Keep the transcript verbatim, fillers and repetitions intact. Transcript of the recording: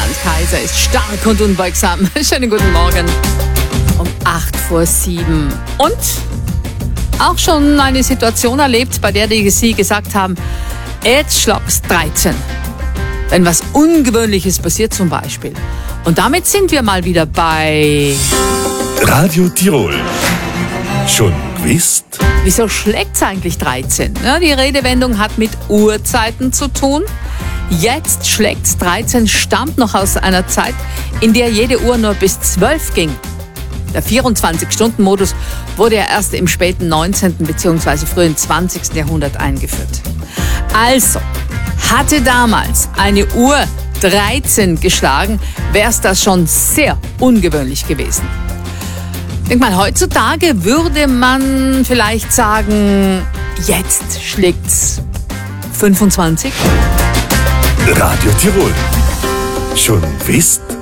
Franz Kaiser ist stark und unbeugsam. Schönen guten Morgen. Um acht vor sieben. Und auch schon eine Situation erlebt, bei der die Sie gesagt haben, jetzt schlapp's dreizehn. Wenn was Ungewöhnliches passiert zum Beispiel. Und damit sind wir mal wieder bei Radio Tirol. Schon gewusst? Wieso schlägt's eigentlich dreizehn? Ja, die Redewendung hat mit Uhrzeiten zu tun. Jetzt schlägt's dreizehn stammt noch aus einer Zeit, in der jede Uhr nur bis zwölf ging. Der vierundzwanzig-Stunden-Modus wurde ja erst im späten neunzehnten bzw. frühen zwanzigsten Jahrhundert eingeführt. Also, hatte damals eine Uhr dreizehn geschlagen, wäre es das schon sehr ungewöhnlich gewesen. Denk mal, heutzutage würde man vielleicht sagen, jetzt schlägt's fünfundzwanzig. Radio Tirol. Schon gewusst?